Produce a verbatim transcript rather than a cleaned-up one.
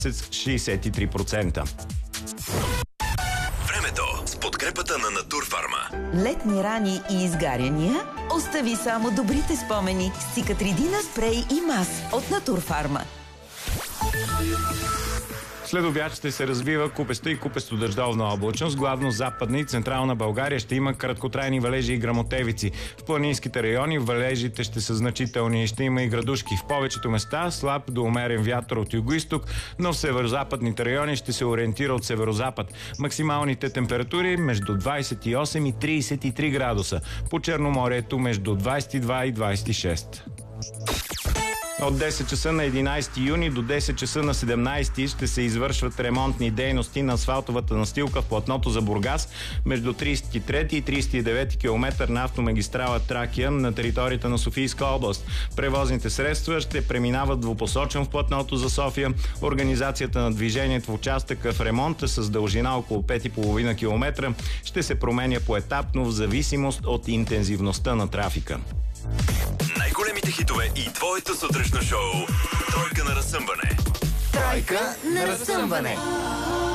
шейсет и три процента. Времето с подкрепата на Натурфарма. Летни рани и изгаряния? Остави само добрите спомени с Цикатридина спрей и мас от Натурфарма. След обяд ще се развива купеста и купесто-дъждовна облачност. Главно западна и централна България ще има краткотрайни валежи и гръмотевици. В планинските райони валежите ще са значителни и ще има и градушки. В повечето места слаб до умерен вятър от юго-исток, но в северозападните райони ще се ориентира от северозапад. Максималните температури между двадесет и осем и тридесет и три градуса. По Черноморието между двадесет и два и двадесет и шест. От десет часа на единадесети юни до десет часа на седемнадесети ще се извършват ремонтни дейности на асфалтовата настилка в платното за Бургас между тридесет и трети и тридесет и девети километър на автомагистрала Тракия на територията на Софийска област. Превозните средства ще преминават двупосочно в платното за София. Организацията на движението в участъка в ремонта с дължина около пет и половина километра ще се променя поетапно в зависимост от интензивността на трафика. Най-големите хитове и твоето сутрешно шоу. Тройка на разсъмване. Тройка на разсъмване.